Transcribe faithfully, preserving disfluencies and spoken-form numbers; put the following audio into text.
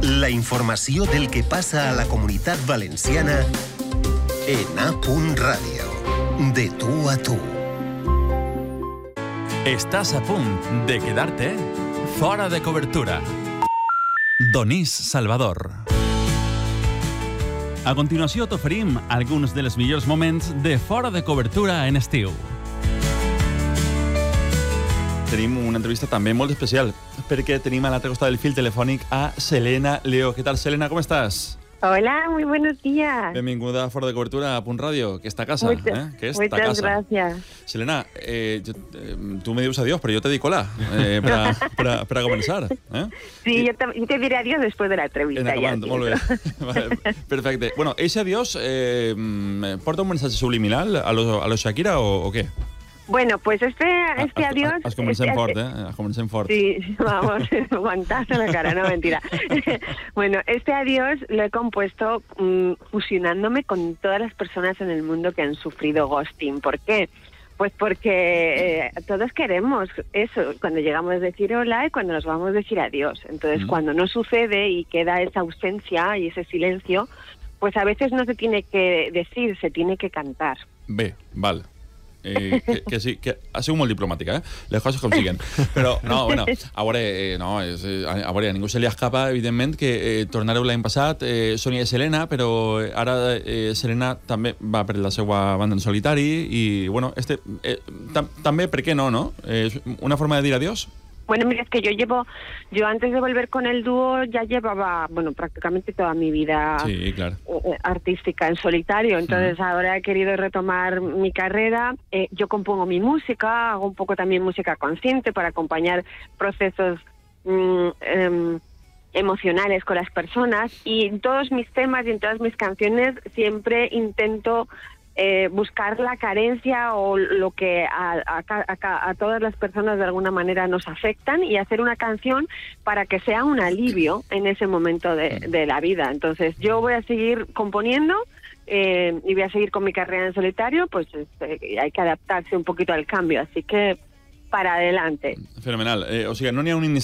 La informació del que passa a la Comunitat Valenciana en A Ràdio. De tu a tu. Estàs a punt de quedar-te fora de cobertura. Donís Salvador. A continuació t'oferim alguns dels millors moments de fora de cobertura en estiu. Tenim una entrevista també molt especial, perquè tenim a l'altre costat del fil telefònic a Selena Leo. Què tal, Selena? Com estàs? Hola, muy buenos días. Benvinguda a Fora de Cobertura a Punt Ràdio, que està a casa. Muchas, eh? Que muchas casa. gracias. Selena, eh, jo, eh, tu me dius adiós, però jo te dic hola, eh, per, a, per, a, per a començar. Eh? Sí, yo te, yo te diré adiós después de la entrevista. En acabant, molt bé. Vale, perfecte. Bueno, ese adiós eh, porta un mensaje subliminal a lo, a lo Shakira o, o què? Bueno, pues este, este has, adiós... Has començat este, fort, eh? Has començat fort. Sí, vamos, guantazo en la cara, no, mentira. Bueno, este adiós lo he compuesto um, fusionándome con todas las personas en el mundo que han sufrido ghosting. ¿Por qué? Pues porque eh, todos queremos eso, cuando llegamos a decir hola y cuando nos vamos a decir adiós. Entonces, mm. cuando no sucede y queda esa ausencia y ese silencio, pues a veces no se tiene que decir, se tiene que cantar. Bé, val. Eh, que, que sí, que ha sigut molt diplomàtica, eh? Les coses com siguen. Però, no, bueno, a veure, eh, no, és, eh, a veure, a ningú se li escapa, evidentment, que eh, tornareu l'any passat, eh, Sònia i Selena, però ara eh, Selena també va per la seva banda en solitari i, bueno, este, eh, tam també, per què no, no? Eh, una forma de dir adiós? Bueno, mira, es que yo llevo, yo antes de volver con el dúo ya llevaba, bueno, prácticamente toda mi vida sí, claro. eh, artística en solitario, entonces uh-huh. ahora he querido retomar mi carrera, eh, yo compongo mi música, hago un poco también música consciente para acompañar procesos mm, eh, emocionales con las personas y en todos mis temas y en todas mis canciones siempre intento Eh, buscar la carencia o lo que a, a, a, a todas las personas de alguna manera nos afectan y hacer una canción para que sea un alivio en ese momento de, de la vida. Entonces yo voy a seguir componiendo eh, y voy a seguir con mi carrera en solitario, pues eh, hay que adaptarse un poquito al cambio, así que para adelante. Fenomenal. Eh, o sigui, no n'hi ha un